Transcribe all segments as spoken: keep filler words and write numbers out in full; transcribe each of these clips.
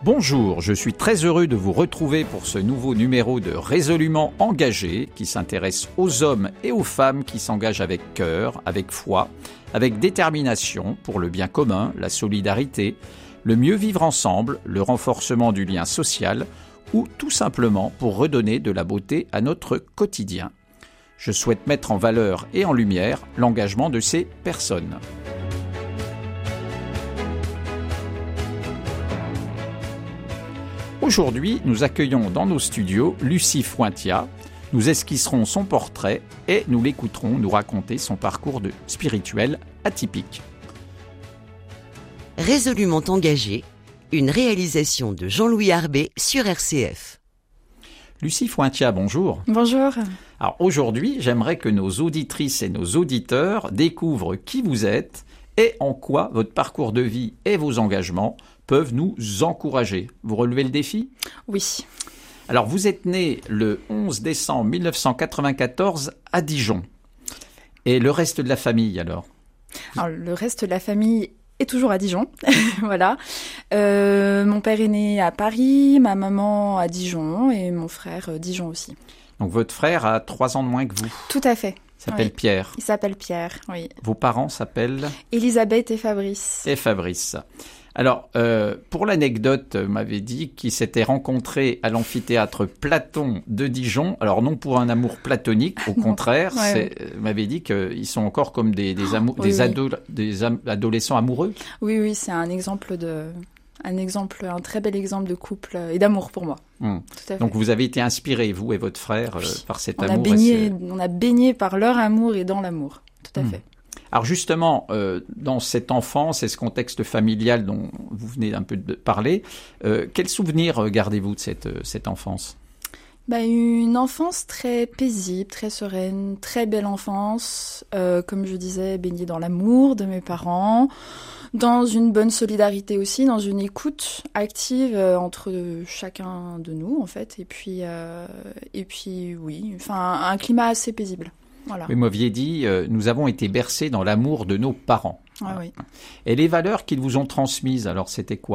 Bonjour, je suis très heureux de vous retrouver pour ce nouveau numéro de Résolument engagé qui s'intéresse aux hommes et aux femmes qui s'engagent avec cœur, avec foi, avec détermination pour le bien commun, la solidarité, le mieux vivre ensemble, le renforcement du lien social ou tout simplement pour redonner de la beauté à notre quotidien. Je souhaite mettre en valeur et en lumière l'engagement de ces personnes. Aujourd'hui, nous accueillons dans nos studios Lucie Fuentia. Nous esquisserons son portrait et nous l'écouterons nous raconter son parcours de spirituel atypique. Résolument engagé, une réalisation de Jean-Louis Arbet sur R C F. Lucie Fuentia, bonjour. Bonjour. Alors aujourd'hui, j'aimerais que nos auditrices et nos auditeurs découvrent qui vous êtes et en quoi votre parcours de vie et vos engagements peuvent nous encourager. Vous relevez le défi ? Oui. Alors, vous êtes né le onze décembre mille neuf cent quatre-vingt-quatorze à Dijon. Et le reste de la famille, alors ? Alors, le reste de la famille est toujours à Dijon. Voilà. Euh, mon père est né à Paris, ma maman à Dijon et mon frère euh, Dijon aussi. Donc, votre frère a trois ans de moins que vous ? Tout à fait. Il s'appelle oui. Pierre. Il s'appelle Pierre, oui. Vos parents s'appellent ? Elisabeth et Fabrice. Et Fabrice. Alors, euh, pour l'anecdote, vous m'avez dit qu'ils s'étaient rencontrés à l'amphithéâtre Platon de Dijon. Alors, non pour un amour platonique, au contraire. Ouais, c'est, ouais. Vous m'avez dit qu'ils sont encore comme des, des, amou- oui, des, oui. ado- des am- adolescents amoureux. Oui, oui, c'est un exemple de... Un exemple, un très bel exemple de couple et d'amour pour moi. Hum. Tout à fait. Donc, vous avez été inspirés, vous et votre frère, oui. euh, par cet on amour. A baigné, et on a baigné par leur amour et dans l'amour. Tout à hum. fait. Alors justement, euh, dans cette enfance et ce contexte familial dont vous venez un peu de parler, euh, quels souvenirs gardez-vous de cette, cette enfance ? Bah, une enfance très paisible, très sereine, très belle enfance, euh, comme je disais, baignée dans l'amour de mes parents, dans une bonne solidarité aussi, dans une écoute active euh, entre chacun de nous en fait, et puis, euh, et puis oui, enfin un climat assez paisible. Voilà. Vous m'aviez dit, euh, nous avons été bercés dans l'amour de nos parents. Ah, oui. Et les valeurs qu'ils vous ont transmises, alors c'était quoi ?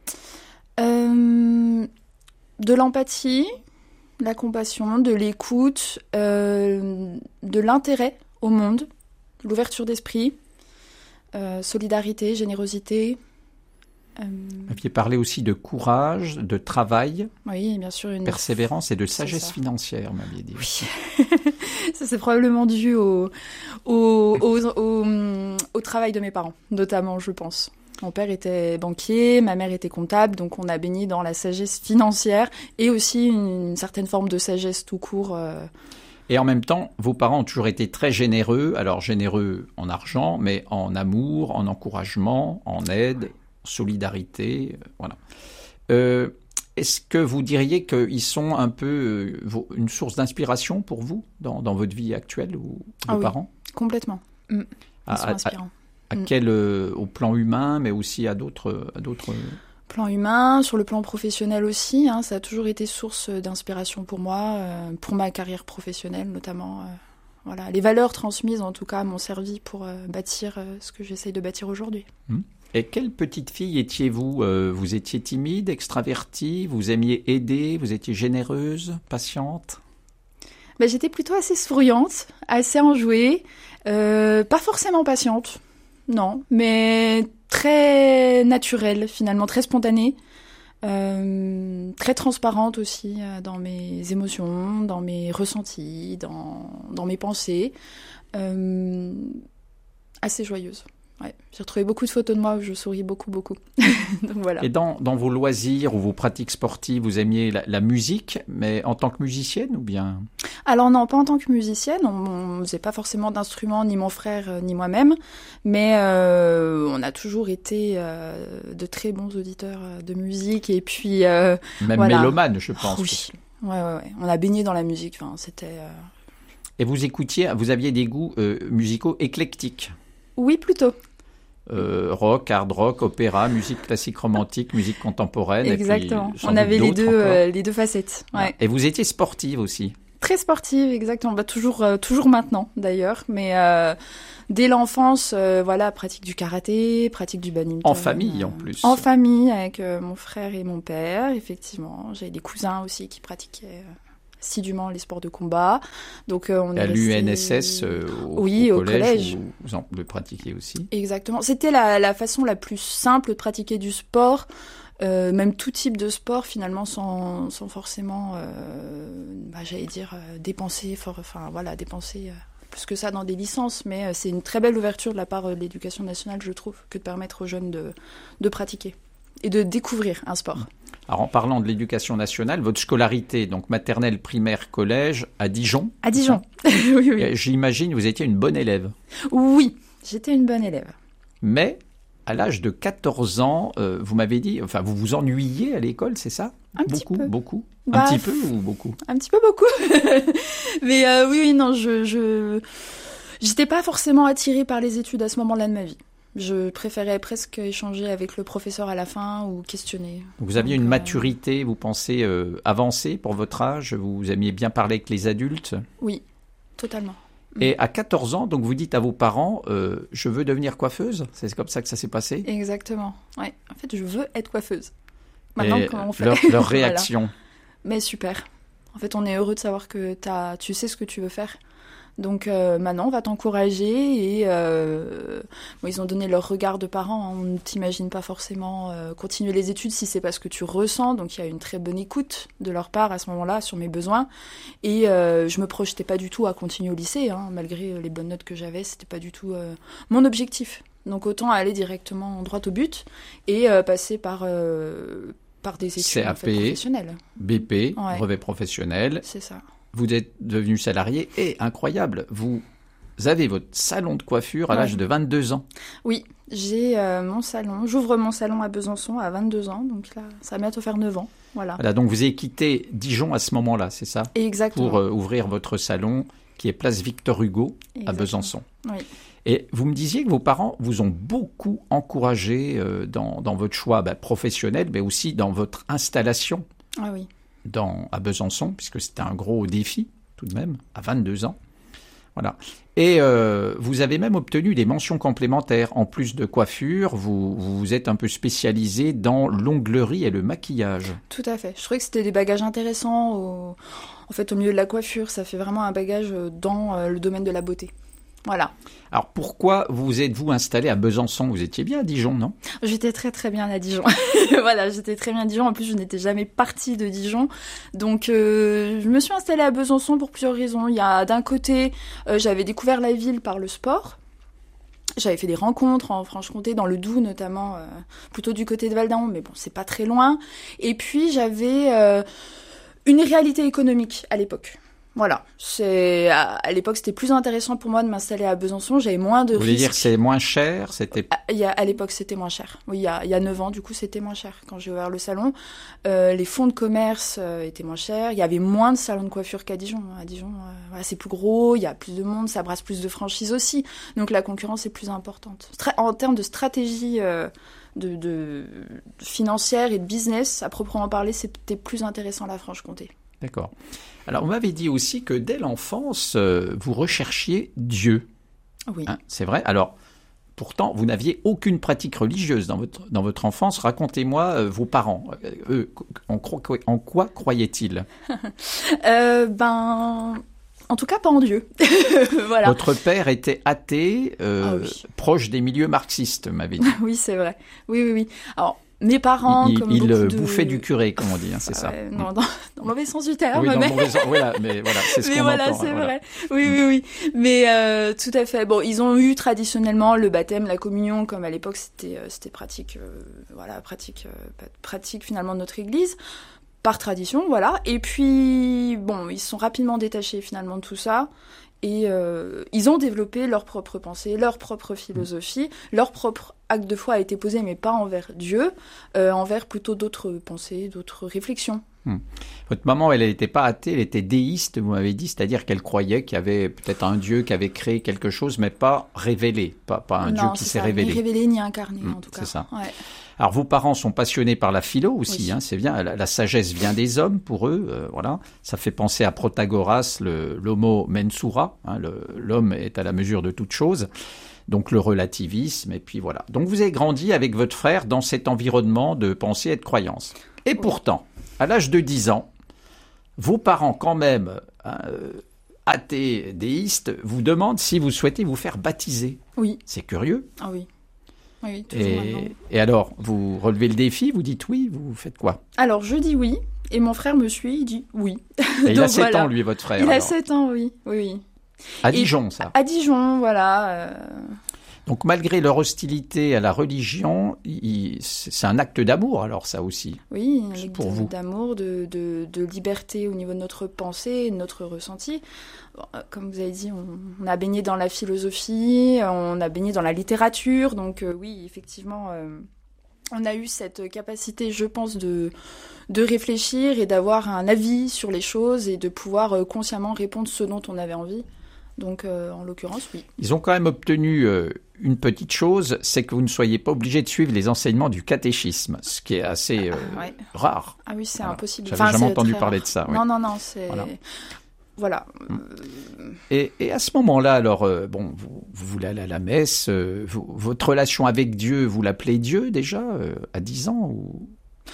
euh, De l'empathie, de la compassion, de l'écoute, euh, de l'intérêt au monde, l'ouverture d'esprit, euh, solidarité, générosité. Euh... Vous m'aviez parlé aussi de courage, de travail, oui, bien sûr, une persévérance et de sagesse financière, vous m'aviez dit. Oui. Ça, c'est probablement dû au, au, au, au, au travail de mes parents, notamment, je pense. Mon père était banquier, ma mère était comptable, donc on a baigné dans la sagesse financière et aussi une, une certaine forme de sagesse tout court. Euh... Et en même temps, vos parents ont toujours été très généreux, alors généreux en argent, mais en amour, en encouragement, en aide, solidarité, euh, voilà. Euh, est-ce que vous diriez qu'ils sont un peu euh, une source d'inspiration pour vous dans, dans votre vie actuelle ou ah vos oui, parents ? Complètement. Mmh. Ils à, sont inspirants. À, à mmh. quel, euh, au plan humain, mais aussi à d'autres... À d'autres... Plan humain, sur le plan professionnel aussi, hein, ça a toujours été source d'inspiration pour moi, euh, pour ma carrière professionnelle notamment. Euh, voilà. Les valeurs transmises en tout cas m'ont servi pour euh, bâtir euh, ce que j'essaye de bâtir aujourd'hui. Mmh. Et quelle petite fille étiez-vous ? euh, Vous étiez timide, extravertie, vous aimiez aider, vous étiez généreuse, patiente ? Ben, j'étais plutôt assez souriante, assez enjouée, euh, pas forcément patiente, non, mais très naturelle finalement, très spontanée, euh, très transparente aussi euh, dans mes émotions, dans mes ressentis, dans, dans mes pensées, euh, assez joyeuse. Ouais, j'ai retrouvé beaucoup de photos de moi où je souris beaucoup, beaucoup. Donc, voilà. Et dans, dans vos loisirs ou vos pratiques sportives, vous aimiez la, la musique, mais en tant que musicienne ou bien ? Alors non, pas en tant que musicienne. On ne faisait pas forcément d'instruments, ni mon frère, euh, ni moi-même. Mais euh, on a toujours été euh, de très bons auditeurs euh, de musique. Et puis... Euh, Même voilà. mélomane, je pense. Oh, oui, ouais, ouais, ouais. On a baigné dans la musique. Enfin, c'était... Euh... Et vous écoutiez, vous aviez des goûts euh, musicaux éclectiques ? Oui, plutôt. Euh, rock, hard rock, opéra, musique classique romantique, musique contemporaine. Exactement. Et puis, on avait les deux, euh, les deux facettes. Ouais. Et vous étiez sportive aussi ? Très sportive, exactement. Bah, toujours, euh, toujours maintenant, d'ailleurs. Mais euh, dès l'enfance, euh, voilà, pratique du karaté, pratique du badminton. En famille, en plus. En famille, avec euh, mon frère et mon père, effectivement. J'avais des cousins aussi qui pratiquaient euh, assidûment les sports de combat. Donc, euh, on à est l'U N resté... S S euh, au, oui, au au collège, collège. où vous en le pratiquiez aussi. Exactement. C'était la, la façon la plus simple de pratiquer du sport. Euh, même tout type de sport finalement sans, sans forcément euh, bah, j'allais dire euh, dépenser for, enfin voilà dépenser euh, plus que ça dans des licences, mais euh, c'est une très belle ouverture de la part euh, de l'éducation nationale, je trouve, que de permettre aux jeunes de, de pratiquer et de découvrir un sport. Alors en parlant de l'éducation nationale, votre scolarité, donc maternelle, primaire, collège, à Dijon. À Dijon. Oui, oui. J'imagine vous étiez une bonne élève. Oui, j'étais une bonne élève. Mais à l'âge de quatorze ans, euh, vous m'avez dit, enfin, vous vous ennuyiez à l'école, c'est ça? Un beaucoup, petit peu. beaucoup. Bah, un petit peu ou beaucoup? Un petit peu beaucoup. Mais euh, oui, oui, non, je, je, j'étais pas forcément attirée par les études à ce moment-là de ma vie. Je préférais presque échanger avec le professeur à la fin ou questionner. Vous aviez Donc, une euh... maturité, vous pensez, euh, avancée pour votre âge? Vous aimiez bien parler avec les adultes? Oui, totalement. Et à quatorze ans, donc vous dites à vos parents, euh, je veux devenir coiffeuse. C'est comme ça que ça s'est passé? Exactement. Ouais. En fait, je veux être coiffeuse. Maintenant, et comment on fait? Leur, leur réaction? Voilà. Mais super. En fait, on est heureux de savoir que t'as, tu sais ce que tu veux faire. Donc euh, maintenant, on va t'encourager et euh, bon, ils ont donné leur regard de parents. Hein. On ne t'imagine pas forcément euh, continuer les études si c'est pas ce que tu ressens. Donc il y a une très bonne écoute de leur part à ce moment-là sur mes besoins. Et euh, je me projetais pas du tout à continuer au lycée, hein, malgré les bonnes notes que j'avais. C'était pas du tout euh, mon objectif. Donc autant aller directement droit au but et euh, passer par euh, par des études C A P, en fait, professionnelles. B P, Ouais. brevet professionnel. C'est ça. Vous êtes devenu salarié et, incroyable, vous avez votre salon de coiffure à Ouais. l'âge de vingt-deux ans. Oui, j'ai euh, mon salon. J'ouvre mon salon à Besançon à vingt-deux ans, donc là, ça va bientôt faire neuf ans. Voilà. Voilà, donc vous avez quitté Dijon à ce moment-là, c'est ça? Exactement. Pour euh, ouvrir votre salon qui est place Victor Hugo Exactement. à Besançon. Oui. Et vous me disiez que vos parents vous ont beaucoup encouragé euh, dans, dans votre choix bah, professionnel, mais aussi dans votre installation Ah oui. dans, à Besançon, puisque c'était un gros défi, tout de même, à vingt-deux ans. Voilà. Et euh, vous avez même obtenu des mentions complémentaires. En plus de coiffure, vous vous vous êtes un peu spécialisé dans l'onglerie et le maquillage. Tout à fait. Je trouvais que c'était des bagages intéressants. Au... En fait, au milieu de la coiffure, ça fait vraiment un bagage dans euh, le domaine de la beauté. Voilà. Alors pourquoi vous êtes-vous installé à Besançon? Vous étiez bien à Dijon, non? J'étais très très bien à Dijon. Voilà, j'étais très bien à Dijon. En plus, je n'étais jamais partie de Dijon. Donc, euh, je me suis installée à Besançon pour plusieurs raisons. Il y a d'un côté, euh, j'avais découvert la ville par le sport. J'avais fait des rencontres en Franche-Comté, dans le Doubs notamment, euh, plutôt du côté de Val-d'Aon, mais bon, c'est pas très loin. Et puis, j'avais euh, une réalité économique à l'époque. Voilà, c'est à, à l'époque c'était plus intéressant pour moi de m'installer à Besançon, j'avais moins de risques. Vous voulez dire que c'est moins cher, c'était... À, il y a, à l'époque c'était moins cher, oui, il y a, il y a neuf ans du coup c'était moins cher quand j'ai ouvert le salon. Euh, les fonds de commerce euh, étaient moins chers, il y avait moins de salons de coiffure qu'à Dijon. À Dijon, euh, voilà, c'est plus gros, il y a plus de monde, ça brasse plus de franchises aussi, donc la concurrence est plus importante. Stra- en termes de stratégie euh, de, de, de financière et de business, à proprement parler, c'était plus intéressant la Franche-Comté. D'accord. Alors, on m'avait dit aussi que dès l'enfance, euh, vous recherchiez Dieu. Oui. Hein, c'est vrai. Alors, pourtant, vous n'aviez aucune pratique religieuse dans votre, dans votre enfance. Racontez-moi euh, vos parents. Euh, eux, en, cro- en quoi croyaient-ils? euh, Ben... En tout cas, pas en Dieu. Voilà. Votre père était athée, euh, Ah oui. proche des milieux marxistes, m'avait dit. Oui, c'est vrai. Oui, oui, oui. Alors, mes parents, il comme il beaucoup de... bouffait du curé, comme on dit, hein, c'est ça. Ouais, non, dans, dans le mauvais sens du terme. Oui, dans mais... le mauvais sens. Voilà, mais voilà, c'est ce mais qu'on voilà, entend. c'est hein, vrai. voilà. Oui, oui, oui. Mais euh, tout à fait. Bon, ils ont eu traditionnellement le baptême, la communion, comme à l'époque c'était euh, c'était pratique, euh, voilà, pratique, euh, pratique finalement de notre Église. Par tradition, voilà. Et puis, bon, ils se sont rapidement détachés finalement de tout ça. Et euh, ils ont développé leur propre pensée, leur propre philosophie, leur propre acte de foi a été posé, mais pas envers Dieu, euh, envers plutôt d'autres pensées, d'autres réflexions. Hum. Votre maman, elle n'était pas athée, elle était déiste, vous m'avez dit, c'est-à-dire qu'elle croyait qu'il y avait peut-être un Dieu qui avait créé quelque chose, mais pas révélé, pas, pas un non, Dieu qui s'est ça, révélé. Ni révélé, ni incarné, Hum, en tout cas. C'est ça. Ouais. Alors, vos parents sont passionnés par la philo aussi, Oui. hein, c'est bien. La, la sagesse vient des hommes pour eux, euh, voilà. Ça fait penser à Protagoras, le, l'homo mensura, hein, le, l'homme est à la mesure de toute chose. Donc le relativisme, et puis voilà. Donc vous avez grandi avec votre frère dans cet environnement de pensée et de croyance. Et oui. Pourtant, à l'âge de dix ans, vos parents quand même, hein, athées, déistes, vous demandent si vous souhaitez vous faire baptiser. Oui. C'est curieux. Ah oui. Oui, toujours et, maintenant. Et alors, vous relevez le défi, vous dites oui, vous faites quoi? Alors je dis oui, et mon frère me suit, il dit oui. Et il a sept voilà. ans, lui, votre frère. Il alors. a sept ans, oui. oui, oui. À et Dijon, ça. À Dijon, voilà. Euh... Donc, malgré leur hostilité à la religion, il, c'est un acte d'amour, alors, ça aussi. Oui, un acte pour vous. d'amour, de, de, de liberté au niveau de notre pensée, de notre ressenti. Bon, comme vous avez dit, on, on a baigné dans la philosophie, on a baigné dans la littérature, donc euh, oui, effectivement, euh, on a eu cette capacité, je pense, de, de réfléchir et d'avoir un avis sur les choses et de pouvoir euh, consciemment répondre ce dont on avait envie. Donc, euh, en l'occurrence, oui. Ils ont quand même obtenu euh, une petite chose, c'est que vous ne soyez pas obligé de suivre les enseignements du catéchisme, ce qui est assez euh, ah, ouais. rare. Ah oui, c'est voilà. impossible. J'avais enfin, jamais c'est entendu très parler rare. de ça. Non, oui. non, non, c'est... Voilà. voilà. Et, et à ce moment-là, alors, euh, bon, vous, vous voulez aller à la messe, euh, vous, votre relation avec Dieu, vous l'appelez Dieu déjà, euh, à dix ans ou...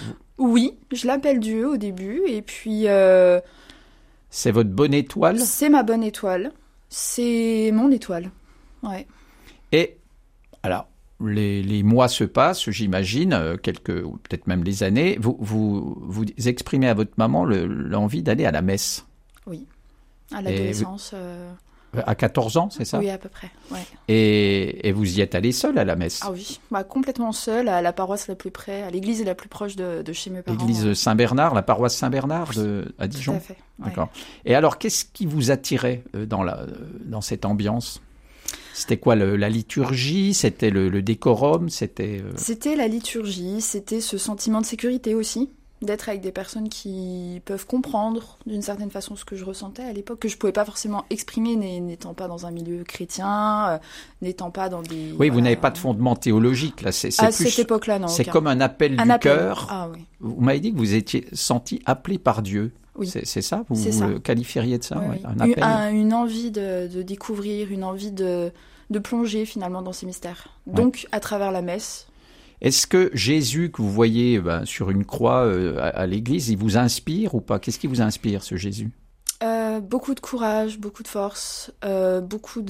Oui, je l'appelle Dieu au début, et puis... Euh... C'est votre bonne étoile? C'est ma bonne étoile. C'est mon étoile, ouais. Et, alors, les, les mois se passent, j'imagine, quelques, ou peut-être même les années. Vous, vous, vous exprimez à votre maman le, l'envie d'aller à la messe? Oui, à l'adolescence. Euh... À quatorze ans, c'est ça? Oui, à peu près, ouais. Et, et vous y êtes allée seule à la messe? Ah oui, bah, complètement seule, à la paroisse la plus près, à l'église la plus proche de, de chez mes parents. L'église Saint-Bernard, la paroisse Saint-Bernard de, à Dijon? Tout à fait, ouais. D'accord. Et alors, qu'est-ce qui vous attirait dans, la, dans cette ambiance? C'était quoi, le, la liturgie? C'était le, le décorum? C'était, euh... c'était la liturgie, c'était ce sentiment de sécurité aussi, d'être avec des personnes qui peuvent comprendre d'une certaine façon ce que je ressentais à l'époque, que je ne pouvais pas forcément exprimer n'étant pas dans un milieu chrétien, euh, n'étant pas dans des... Oui, voilà, vous n'avez pas de fondement théologique, là. C'est, c'est à plus, cette époque-là, non. C'est aucun. comme un appel un du appel. cœur. Ah, oui. Vous m'avez dit que vous étiez senti appelé par Dieu. Oui. C'est, c'est ça? Vous, c'est vous ça. le qualifieriez de ça? Oui, ouais, oui. Un appel. Un, une envie de, de découvrir, une envie de, de plonger finalement dans ces mystères. Donc, ouais. À travers la messe... Est-ce que Jésus que vous voyez ben, sur une croix euh, à, à l'église, il vous inspire ou pas? Qu'est-ce qui vous inspire, ce Jésus? euh, Beaucoup de courage, beaucoup de force, euh, beaucoup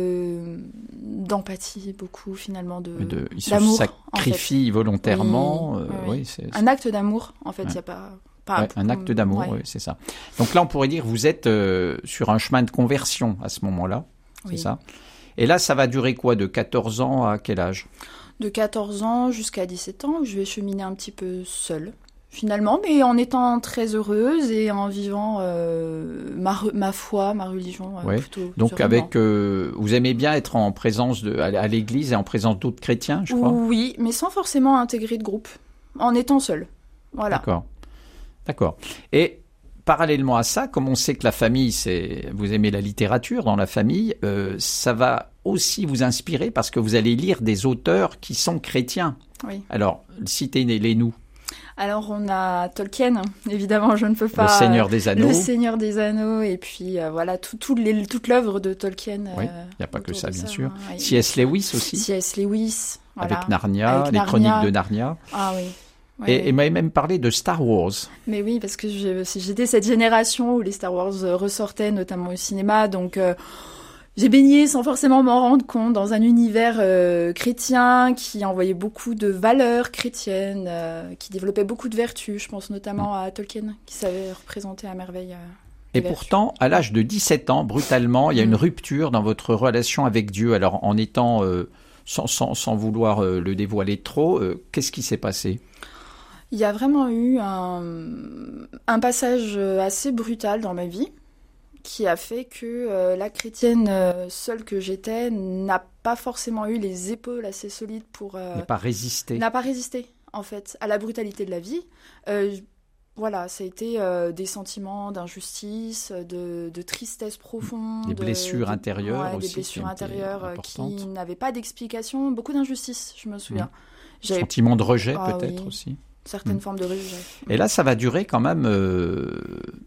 de d'empathie, beaucoup finalement de, de il se d'amour. Sacrifie en fait. volontairement. Oui, euh, oui, oui. Oui, c'est, un acte d'amour, en fait, il ouais. n'y a pas... pas ouais, un acte d'amour, ouais. oui, c'est ça. Donc là, on pourrait dire que vous êtes euh, sur un chemin de conversion à ce moment-là, c'est oui. ça? Et là, ça va durer quoi, de quatorze ans à quel âge? De quatorze ans jusqu'à dix-sept ans, je vais cheminer un petit peu seule, finalement, mais en étant très heureuse et en vivant euh, ma, ma foi, ma religion euh, ouais. plutôt Donc, sereinement. avec, euh, vous aimez bien être en présence de, à l'église et en présence d'autres chrétiens, je crois? Oui, mais sans forcément intégrer de groupe, en étant seule. Voilà. D'accord. D'accord. Et parallèlement à ça, comme on sait que la famille, c'est, vous aimez la littérature dans la famille, euh, ça va aussi vous inspirer parce que vous allez lire des auteurs qui sont chrétiens. Oui. Alors, citez-les-nous. Alors, on a Tolkien, évidemment, je ne peux pas... Le Seigneur des Anneaux. Le Seigneur des Anneaux, et puis euh, voilà, tout, tout les, toute l'œuvre de Tolkien. Oui, il euh, n'y a pas que ça, bien ça, sûr. Hein, C S. Lewis aussi. C S. Lewis, voilà. Avec Narnia, Avec les Narnia. Chroniques de Narnia. Ah oui. Ouais, et, et m'avait même parlé de Star Wars. Mais oui, parce que je, j'étais cette génération où les Star Wars ressortaient, notamment au cinéma, donc euh, j'ai baigné sans forcément m'en rendre compte dans un univers euh, chrétien qui envoyait beaucoup de valeurs chrétiennes, euh, qui développait beaucoup de vertus. Je pense notamment mmh. à Tolkien, qui savait représenter à merveille. Euh, et vertus. Pourtant, à l'âge de dix-sept ans, brutalement, il y a mmh. une rupture dans votre relation avec Dieu. Alors, en étant, euh, sans, sans, sans vouloir euh, le dévoiler trop, euh, qu'est-ce qui s'est passé ? Il y a vraiment eu un, un passage assez brutal dans ma vie qui a fait que euh, la chrétienne euh, seule que j'étais n'a pas forcément eu les épaules assez solides pour... Euh, n'a pas résisté. N'a pas résisté, en fait, à la brutalité de la vie. Euh, voilà, ça a été euh, des sentiments d'injustice, de, de tristesse profonde. Des de, blessures de, intérieures ouais, aussi. Des blessures intérieures euh, qui importantes. n'avaient pas d'explication. Beaucoup d'injustice, je me souviens. Mmh. Sentiment de rejet ah, peut-être oui. aussi. Certaines mmh. formes de rejet. Et là, ça va durer quand même euh,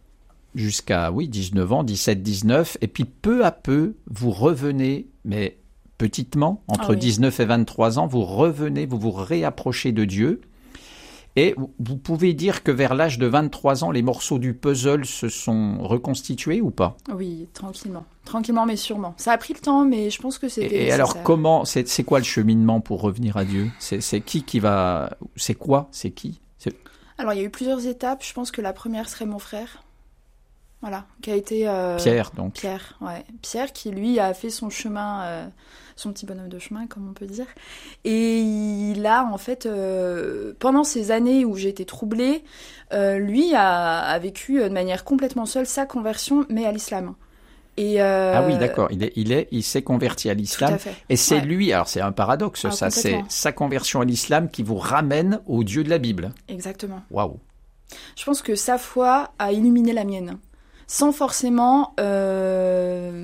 jusqu'à oui, dix-neuf ans, dix-sept, dix-neuf. Et puis peu à peu, vous revenez, mais petitement, entre ah, oui. dix-neuf et vingt-trois ans, vous revenez, vous vous réapprochez de Dieu. Et vous pouvez dire que vers l'âge de vingt-trois ans, les morceaux du puzzle se sont reconstitués ou pas ? Oui, tranquillement. Tranquillement, mais sûrement. Ça a pris le temps, mais je pense que c'était Et, et alors, comment, c'est, c'est quoi le cheminement pour revenir à Dieu ? c'est, c'est qui qui va... C'est quoi ? C'est qui ? c'est... Alors, il y a eu plusieurs étapes. Je pense que la première serait mon frère. Voilà, qui a été... Euh, Pierre, donc. Pierre, ouais. Pierre qui, lui, a fait son chemin, euh, son petit bonhomme de chemin, comme on peut dire. Et il a, en fait, euh, pendant ces années où j'ai été troublée, euh, lui a, a vécu de manière complètement seule sa conversion, mais à l'islam. Et euh, ah oui, d'accord. Il, est, il, est, il s'est converti à l'islam. Tout à fait. Et c'est ouais. lui, alors c'est un paradoxe, ah, ça, c'est sa conversion à l'islam qui vous ramène au Dieu de la Bible. Exactement. Waouh. Je pense que sa foi a illuminé la mienne. Sans forcément euh,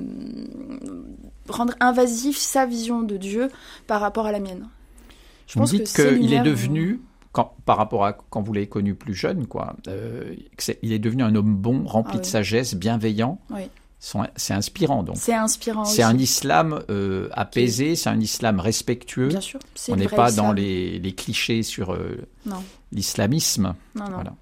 rendre invasif sa vision de Dieu par rapport à la mienne. Je vous pense me dites que qu'il est où... devenu, quand, par rapport à quand vous l'avez connu plus jeune, quoi, euh, c'est, il est devenu un homme bon, rempli ah, de oui. sagesse, bienveillant. Oui. C'est inspirant, donc. C'est inspirant C'est aussi. un islam euh, apaisé, c'est un islam respectueux. Bien sûr. C'est On n'est pas islam. dans les, les clichés sur euh, non. l'islamisme. Non, non. Voilà.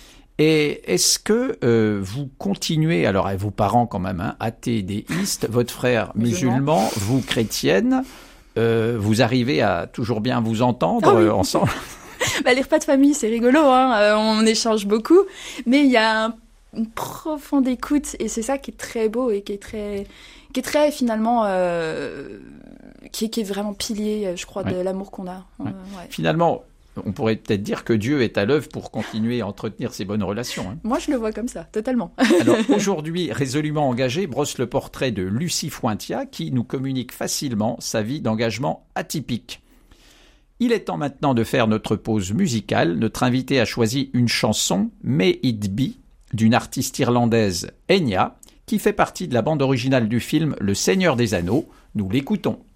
Et est-ce que euh, vous continuez, alors vos parents quand même, hein, athées, déistes, votre frère musulman, vous chrétienne, euh, vous arrivez à toujours bien vous entendre ah oui. euh, ensemble? Bah, les repas de famille, c'est rigolo, hein, euh, on échange beaucoup, mais il y a un, une profonde écoute, et c'est ça qui est très beau et qui est très, qui est très finalement, euh, qui, est, qui est vraiment pilier, je crois, ouais. de l'amour qu'on a. Ouais. Euh, ouais. Finalement, on pourrait peut-être dire que Dieu est à l'œuvre pour continuer à entretenir ces bonnes relations. Hein. Moi, je le vois comme ça, totalement. Alors aujourd'hui, Résolument engagé brosse le portrait de Lucie Fuentia qui nous communique facilement sa vie d'engagement atypique. Il est temps maintenant de faire notre pause musicale. Notre invité a choisi une chanson, May It Be, d'une artiste irlandaise, Enya, qui fait partie de la bande originale du film Le Seigneur des Anneaux. Nous l'écoutons.